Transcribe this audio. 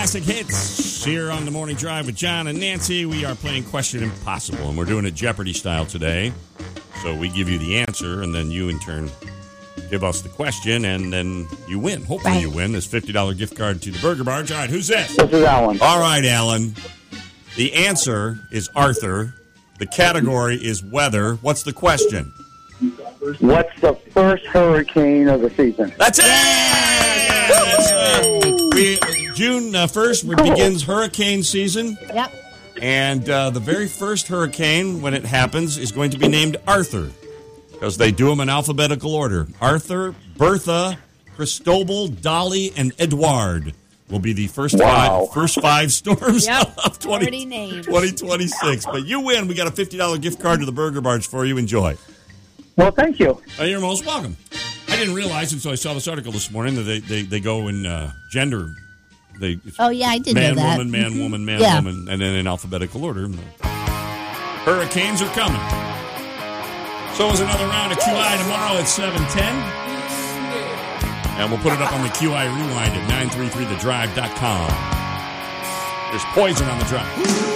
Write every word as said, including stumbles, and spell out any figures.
classic hits here on the Morning Drive with John and Nancy. We are playing Question Impossible, and we're doing it Jeopardy style today. So we give you the answer, and then you, in turn, give us the question, and then you win. Hopefully right. you win this fifty dollars gift card to the Burger Barge. All right, who's this? This is Alan. All right, Alan. The answer is Arthur. The category is weather. What's the question? What's the first hurricane of the season? That's it! Yes! Uh, we, June uh, first begins hurricane season. Yep. And uh, the very first hurricane, when it happens, is going to be named Arthur. Because they do them in alphabetical order. Arthur, Bertha, Cristobal, Dolly, and Edward will be the first Wow. five first five storms Yep. of twenty, twenty twenty-six. But you win. We got a fifty dollars gift card to the Burger Barge for you. Enjoy. Well, thank you. Oh, you're most welcome. I didn't realize until I saw this article this morning that they, they, they go in uh, gender. They Oh, yeah, I did man, know that. woman, man, Mhm. woman, man, Yeah. woman, and then in alphabetical order. Hurricanes are coming. So is another round of Q I tomorrow at seven ten. And we'll put it up on the Q I Rewind at nine three three the drive dot com. There's poison on the drive.